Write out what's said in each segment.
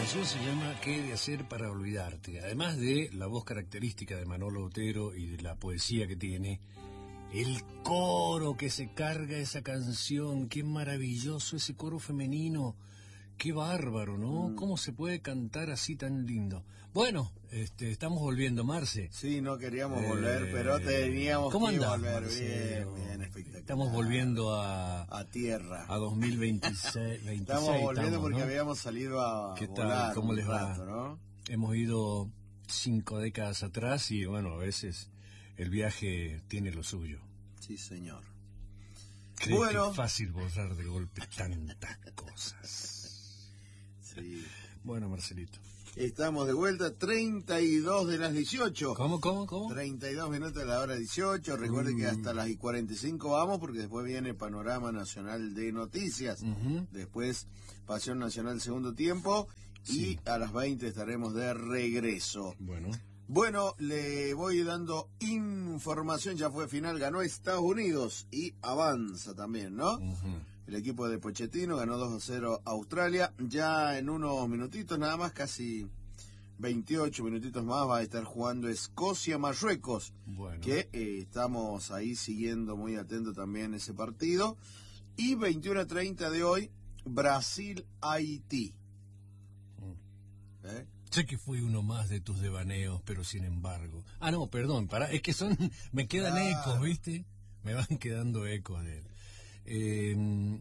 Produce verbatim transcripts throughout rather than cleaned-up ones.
canción se llama ¿Qué he de hacer para olvidarte? Además de la voz característica de Manolo Otero y de la poesía que tiene, el coro que se carga esa canción, qué maravilloso ese coro femenino, qué bárbaro, ¿no? Mm. ¿Cómo se puede cantar así tan lindo? Bueno, este, estamos volviendo, Marce. Sí, no queríamos eh, volver, pero teníamos ¿cómo que andás, volver. Marcelo? Bien, bien, espectacular. Estamos volviendo a... A tierra. A dos mil veintiséis, veintiséis. Estamos volviendo estamos, porque ¿no? habíamos salido a ¿Qué tal? volar ¿Cómo un les va? rato, ¿no? Hemos ido cinco décadas atrás y, bueno, a veces el viaje tiene lo suyo. Sí, señor. ¿Crees bueno. que es fácil borrar de golpe tantas cosas? Sí. Bueno, Marcelito. Estamos de vuelta, treinta y dos de las dieciocho. ¿Cómo, cómo, cómo? treinta y dos minutos de la hora dieciocho. Recuerde mm. que hasta las y cuarenta y cinco vamos, porque después viene Panorama Nacional de Noticias. Uh-huh. Después Pasión Nacional Segundo Tiempo. Sí. Y a las veinte estaremos de regreso. Bueno. Bueno, le voy dando información. Ya fue final, ganó Estados Unidos y avanza también, ¿no? Uh-huh. El equipo de Pochettino ganó dos a cero a Australia. Ya en unos minutitos nada más, casi veintiocho minutitos más, va a estar jugando Escocia-Marruecos. Bueno. Que eh, estamos ahí siguiendo muy atento también ese partido. Y veintiuno a treinta de hoy, Brasil-Haití. Mm. ¿Eh? Sé que fui uno más de tus devaneos, pero sin embargo... Ah, no, perdón, para, es que son... Me quedan claro. ecos, ¿viste? Me van quedando ecos de él. Eh,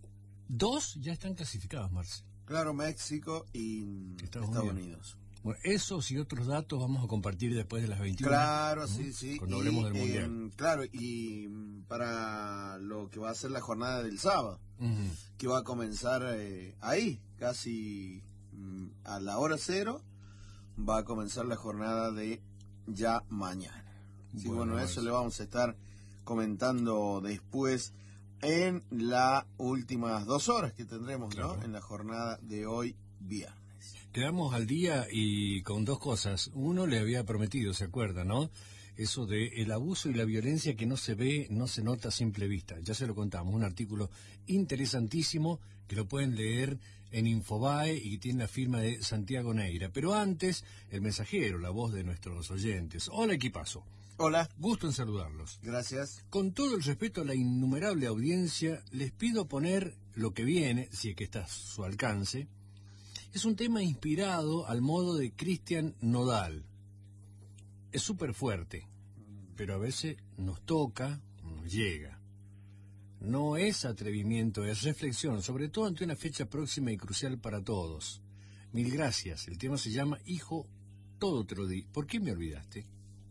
dos ya están clasificados, Marce. Claro, México y Estados, Estados Unidos. Unidos. Bueno, esos y otros datos vamos a compartir después de las veintiuna. Claro, ¿no? sí, sí. Cuando y, hablemos del Mundial. Eh, claro, y para lo que va a ser la jornada del sábado, uh-huh. que va a comenzar eh, ahí, casi mm, a la hora cero, va a comenzar la jornada de ya mañana. Sí, bueno, bueno eso es. Le vamos a estar comentando después en las últimas dos horas que tendremos, claro. ¿no? En la jornada de hoy viernes. Quedamos al día y con dos cosas. Uno le había prometido, ¿se acuerda, no? Eso de el abuso y la violencia que no se ve, no se nota a simple vista. Ya se lo contamos, un artículo interesantísimo que lo pueden leer en Infobae y que tiene la firma de Santiago Neira. Pero antes, el mensajero, la voz de nuestros oyentes. Hola, equipazo. Hola. Gusto en saludarlos. Gracias. Con todo el respeto a la innumerable audiencia, les pido poner lo que viene, si es que está a su alcance. Es un tema inspirado al modo de Cristian Nodal. Es súper fuerte, pero a veces nos toca, nos llega. No es atrevimiento, es reflexión, sobre todo ante una fecha próxima y crucial para todos. Mil gracias. El tema se llama Hijo, todo te lo di. ¿Por qué me olvidaste?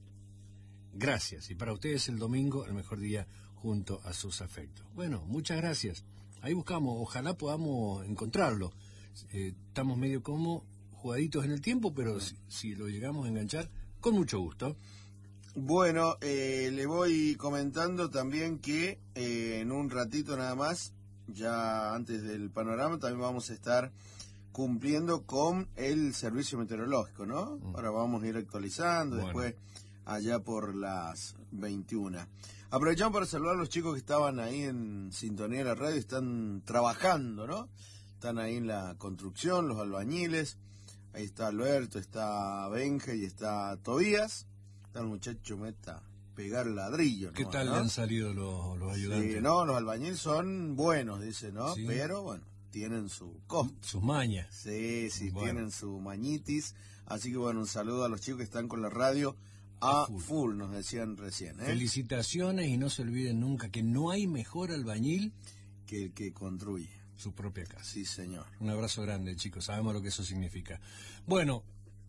Gracias. Y para ustedes el domingo, el mejor día junto a sus afectos. Bueno, muchas gracias. Ahí buscamos, ojalá podamos encontrarlo. Eh, estamos medio como jugaditos en el tiempo, pero si, si lo llegamos a enganchar, con mucho gusto. Bueno, eh, le voy comentando también que eh, en un ratito nada más, ya antes del panorama, también vamos a estar cumpliendo con el servicio meteorológico, ¿no? Mm. Ahora vamos a ir actualizando, bueno. Después allá por las veintiuna. Aprovechamos para saludar a los chicos que estaban ahí en sintonía de la radio, están trabajando, ¿no? Están ahí en la construcción, los albañiles. Ahí está Alberto, está Benja y está Tobías. Está el muchacho meta pegar ladrillo. ¿Qué ¿no? tal ¿no? le han salido los, los ayudantes? Sí, no, los albañiles son buenos, dice, ¿no? Sí. Pero, bueno, tienen su costo. Sus mañas. Sí, sí, bueno. Tienen su mañitis. Así que, bueno, un saludo a los chicos que están con la radio a full, full nos decían recién. ¿eh? Felicitaciones y no se olviden nunca que no hay mejor albañil que el que construye su propia casa. Sí, señor. Un abrazo grande, chicos. Sabemos lo que eso significa. Bueno,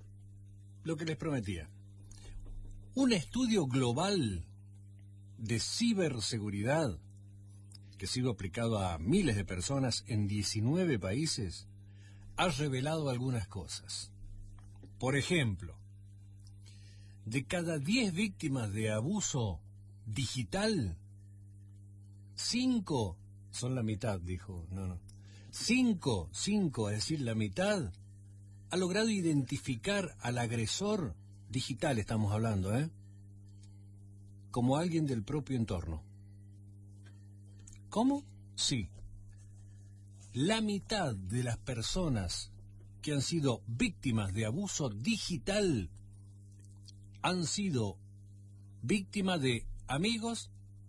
lo que les prometía. Un estudio global de ciberseguridad que ha sido aplicado a miles de personas en diecinueve países ha revelado algunas cosas. Por ejemplo, de cada diez víctimas de abuso digital, cinco son la mitad, dijo, no, no. Cinco, cinco, es decir, la mitad, ha logrado identificar al agresor digital, estamos hablando, ¿eh? Como alguien del propio entorno. ¿Cómo? Sí. La mitad de las personas que han sido víctimas de abuso digital han sido víctimas de amigos,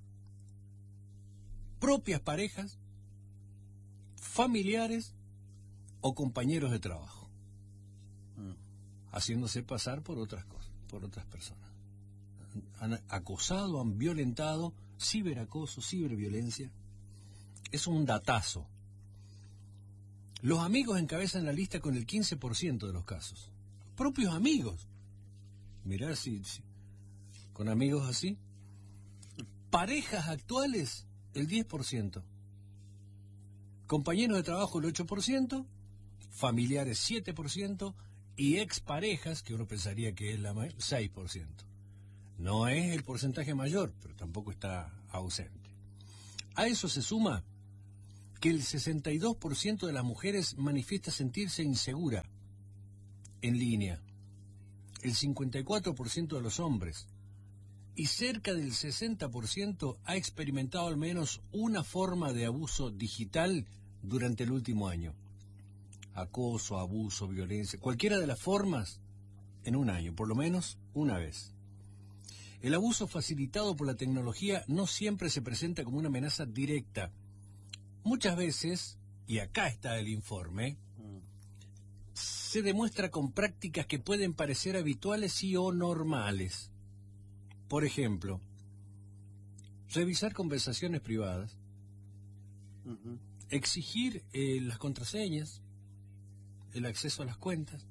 propias parejas, familiares o compañeros de trabajo, mm. haciéndose pasar por otras cosas, por otras personas. Han acosado, han violentado, ciberacoso, ciberviolencia. Es un datazo. Los amigos encabezan la lista con el quince por ciento de los casos. Propios amigos. Mirá si, si con amigos así. Parejas actuales, el diez por ciento. Compañeros de trabajo, el ocho por ciento. Familiares, siete por ciento. Y exparejas, que uno pensaría que es la mayor, seis por ciento. No es el porcentaje mayor, pero tampoco está ausente. A eso se suma que el sesenta y dos por ciento de las mujeres manifiesta sentirse insegura en línea, el cincuenta y cuatro por ciento de los hombres, y cerca del sesenta por ciento ha experimentado al menos una forma de abuso digital durante el último año. Acoso, abuso, violencia, cualquiera de las formas en un año, por lo menos una vez. El abuso facilitado por la tecnología no siempre se presenta como una amenaza directa. Muchas veces, y acá está el informe, se demuestra con prácticas que pueden parecer habituales y o normales. Por ejemplo, revisar conversaciones privadas, uh-huh. exigir eh, las contraseñas, el acceso a las cuentas,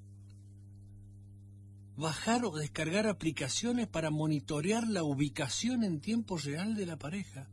bajar o descargar aplicaciones para monitorear la ubicación en tiempo real de la pareja,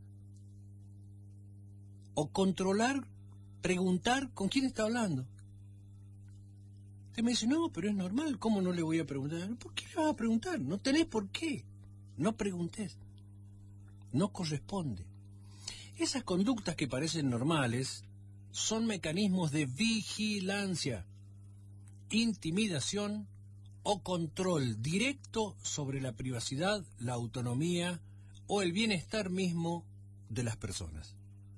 o controlar, preguntar con quién está hablando. Usted me dice, no, pero es normal, ¿cómo no le voy a preguntar? ¿Por qué le vas a preguntar? No tenés por qué. No preguntes. No corresponde. Esas conductas que parecen normales son mecanismos de vigilancia, intimidación o control directo sobre la privacidad, la autonomía o el bienestar mismo de las personas.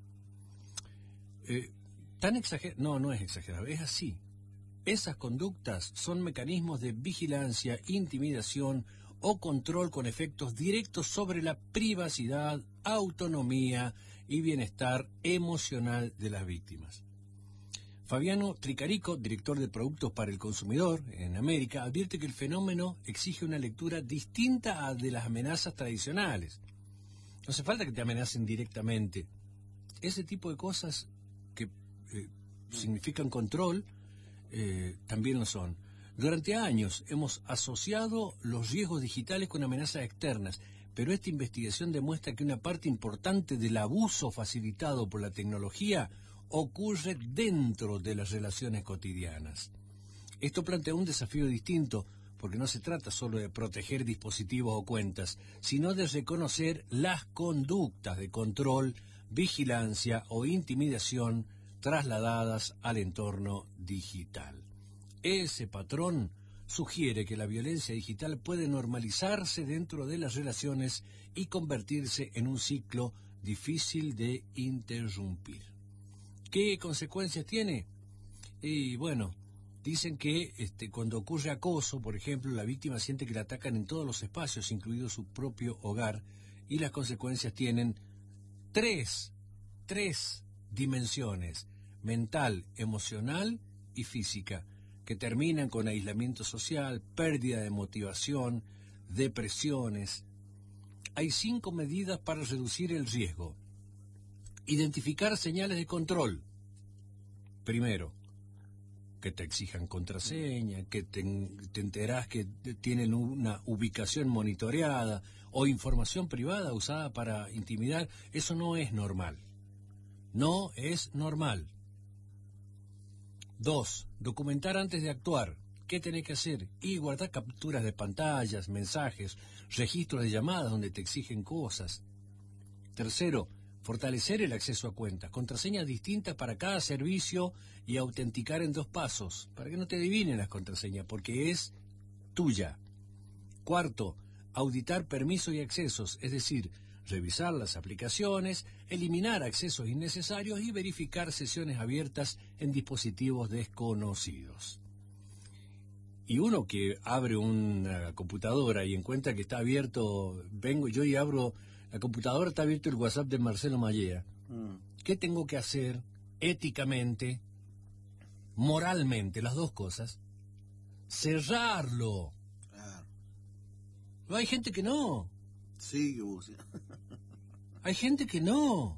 Eh, tan exagerado, no, no es exagerado, es así. Esas conductas son mecanismos de vigilancia, intimidación o control con efectos directos sobre la privacidad, autonomía y bienestar emocional de las víctimas. Fabiano Tricarico, director de Productos para el Consumidor en América, advierte que el fenómeno exige una lectura distinta a de las amenazas tradicionales. No hace falta que te amenacen directamente. Ese tipo de cosas que eh, significan control eh, también lo son. Durante años hemos asociado los riesgos digitales con amenazas externas, pero esta investigación demuestra que una parte importante del abuso facilitado por la tecnología ocurre dentro de las relaciones cotidianas. Esto plantea un desafío distinto, porque no se trata solo de proteger dispositivos o cuentas, sino de reconocer las conductas de control, vigilancia o intimidación trasladadas al entorno digital. Ese patrón sugiere que la violencia digital puede normalizarse dentro de las relaciones y convertirse en un ciclo difícil de interrumpir. ¿Qué consecuencias tiene? Y bueno, dicen que este, cuando ocurre acoso, por ejemplo, la víctima siente que la atacan en todos los espacios, incluido su propio hogar, y las consecuencias tienen tres, tres dimensiones: mental, emocional y física, que terminan con aislamiento social, pérdida de motivación, depresiones. Hay cinco medidas para reducir el riesgo. Identificar señales de control. Primero, que te exijan contraseña, que te, te enterás que tienen una ubicación monitoreada o información privada usada para intimidar. Eso no es normal. No es normal. Dos, documentar antes de actuar. ¿Qué tenés que hacer? Y guardar capturas de pantallas, mensajes, registros de llamadas donde te exigen cosas. Tercero, fortalecer el acceso a cuentas, contraseñas distintas para cada servicio y autenticar en dos pasos, para que no te adivinen las contraseñas, porque es tuya. Cuarto, auditar permisos y accesos, es decir, revisar las aplicaciones, eliminar accesos innecesarios y verificar sesiones abiertas en dispositivos desconocidos. Y uno que abre una computadora y encuentra que está abierto, vengo yo y abro la computadora, está abierto el WhatsApp de Marcelo Mallea. Mm. ¿Qué tengo que hacer éticamente, moralmente, las dos cosas? Cerrarlo. Claro. No, hay gente que no. Sí, que vos. Hay gente que no.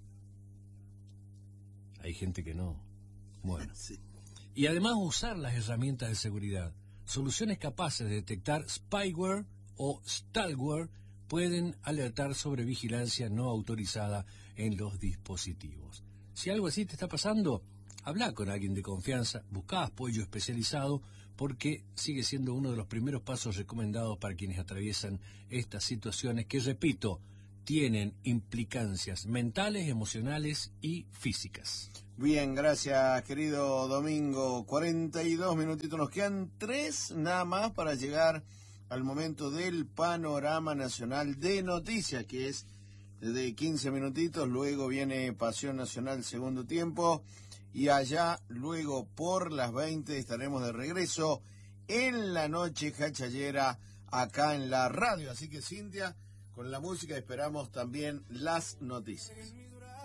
Hay gente que no. Bueno. Sí. Y además usar las herramientas de seguridad. Soluciones capaces de detectar spyware o stalware pueden alertar sobre vigilancia no autorizada en los dispositivos. Si algo así te está pasando, habla con alguien de confianza, busca apoyo especializado, porque sigue siendo uno de los primeros pasos recomendados para quienes atraviesan estas situaciones que, repito, tienen implicancias mentales, emocionales y físicas. Bien, gracias, querido Domingo. cuarenta y dos minutitos, nos quedan tres nada más para llegar al momento del panorama nacional de noticias, que es de quince minutitos, luego viene Pasión Nacional segundo tiempo, y allá luego por las veinte estaremos de regreso en la noche jachallera acá en la radio. Así que, Cintia, con la música esperamos también las noticias.